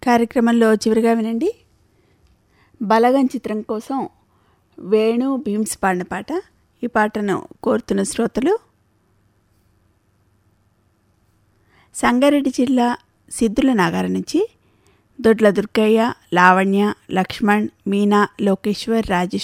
కార్యక్రమంలో చివరిగా వినండి. బలగం చిత్రం కోసం వేణు భీమ్స్ పాడిన పాట. ఈ పాటను కోరుతున్న శ్రోతలు సంగారెడ్డి జిల్లా సిద్ధుల నాగారం నుంచి దొడ్ల దుర్గయ్య, లావణ్య, లక్ష్మణ్, మీనా, లోకేశ్వర్, రాజేశ్వర్